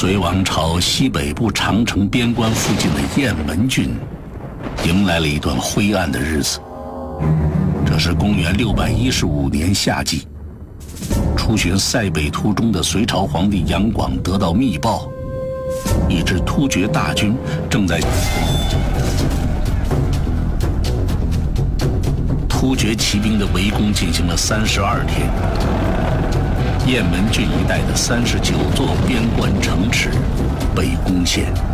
隋王朝西北部长城边关附近的雁门郡，迎来了一段灰暗的日子。这是公元615年夏季，出巡塞北途中的隋朝皇帝杨广得到密报，一支突厥大军正在突厥骑兵的围攻进行了32天，雁门郡一带的39座边关城池被攻陷。